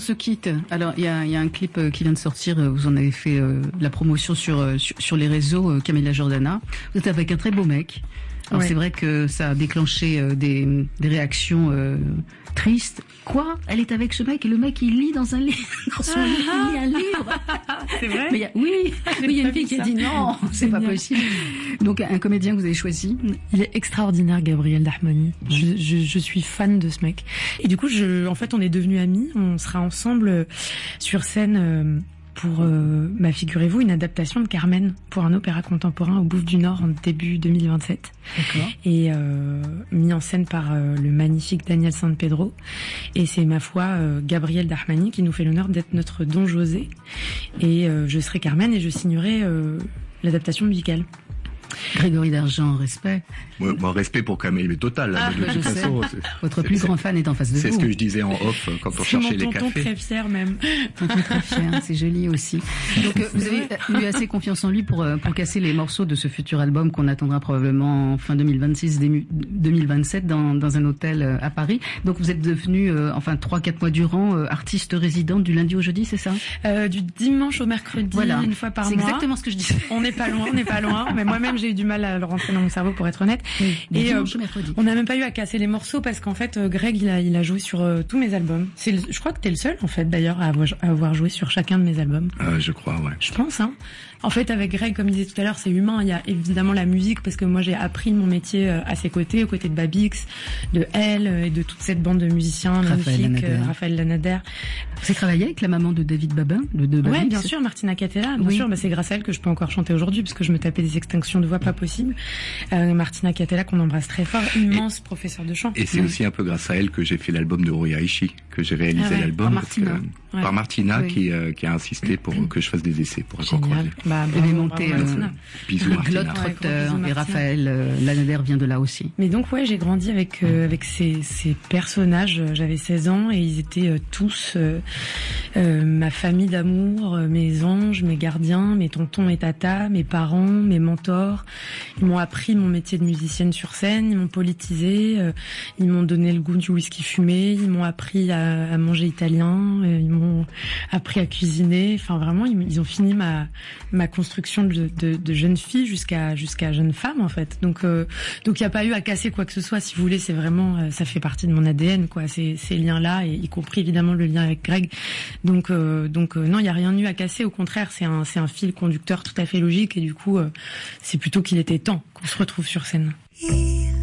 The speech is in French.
se quitte, alors il y a un clip qui vient de sortir, vous en avez fait la promotion sur les réseaux, Camilla Jordana. Vous êtes avec un très beau mec. Alors c'est vrai que ça a déclenché des réactions tristes. Quoi? Elle est avec ce mec et le mec il lit dans un livre, dans son lit, il lit un livre. C'est vrai? Mais il y a une fille qui a dit non, c'est pas possible. Donc un comédien que vous avez choisi. Il est extraordinaire, Gabriel Dahmani. Je suis fan de ce mec. Et du coup, en fait, on est devenus amis. On sera ensemble sur scène. Pour, figurez-vous, une adaptation de Carmen pour un opéra contemporain au Bouffe du Nord en début 2027. D'accord. Et mis en scène par le magnifique Daniel San Pedro. Et c'est, ma foi, Gabriel Dahmani qui nous fait l'honneur d'être notre Don José. Et je serai Carmen et je signerai l'adaptation musicale. Grégory Dargent, respect. Moi, respect pour Camille, mais total. Là, de toute façon, votre plus grand fan est en face de vous. C'est ce que je disais en off quand on cherchait les cafés. C'est mon tonton très fier même. Tonton très fier, c'est joli aussi. Donc vous avez eu assez confiance en lui pour casser les morceaux de ce futur album qu'on attendra probablement en fin 2026, début 2027 dans un hôtel à Paris. Donc vous êtes devenu 3-4 mois durant artiste résident du lundi au jeudi, c'est ça? Du dimanche au mercredi, voilà. Une fois par mois. C'est exactement ce que je disais. On n'est pas loin, mais moi-même j'ai eu du mal à le rentrer dans mon cerveau pour être honnête. Oui, et on n'a même pas eu à casser les morceaux parce qu'en fait Greg il a joué sur tous mes albums. Je crois que t'es le seul en fait d'ailleurs à avoir joué sur chacun de mes albums. Je crois, ouais. Je pense, hein. En fait, avec Greg, comme il disait tout à l'heure, c'est humain. Il y a évidemment la musique parce que moi j'ai appris mon métier à ses côtés, aux côtés de Babix, de Elle et de toute cette bande de musiciens magnifiques, Raphaël Lanader. Vous avez travaillé avec la maman de David Babin, de Babix? Ouais, bien sûr, Martina Catella. Bien sûr, c'est grâce à elle que je peux encore chanter aujourd'hui parce que je me tapais des extinctions de voix pas possible. Martina Catella qu'on embrasse très fort, immense professeur de chant. Et c'est aussi un peu grâce à elle que j'ai fait l'album de Roya Aishi, que j'ai réalisé l'album par Martina qui a insisté pour que je fasse des essais pour accord croisé. Elle est montée bisous Martina. Globetrotter et Raphaël Lanader vient de là aussi. Mais donc j'ai grandi avec ces personnages. J'avais 16 ans et ils étaient tous ma famille d'amour, mes anges, mes gardiens, mes tontons, mes tatas, mes parents, mes mentors. Ils m'ont appris mon métier de musicienne sur scène, ils m'ont politisé, ils m'ont donné le goût du whisky fumé, ils m'ont appris à manger italien, ils m'ont appris à cuisiner. Enfin vraiment, ils ont fini ma construction de jeune fille jusqu'à jeune femme en fait. Donc il n'y a pas eu à casser quoi que ce soit. Si vous voulez, c'est vraiment ça fait partie de mon ADN quoi. Ces liens-là, et y compris évidemment le lien avec Greg. Donc non, il n'y a rien eu à casser. Au contraire, c'est un fil conducteur tout à fait logique et du coup, c'est plutôt qu'il était temps qu'on se retrouve sur scène.